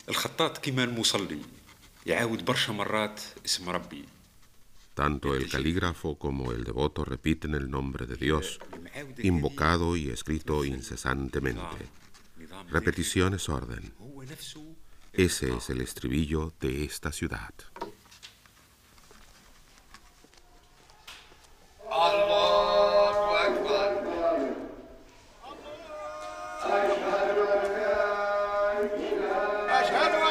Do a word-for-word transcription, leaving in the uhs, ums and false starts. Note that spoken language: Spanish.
الخطاط كيما المصلي يعاود برشا مرات اسم ربي. Tanto el calígrafo como el devoto repiten el nombre de Dios, invocado y escrito incesantemente. Repetición es orden. Ese es el estribillo de esta ciudad. أشهد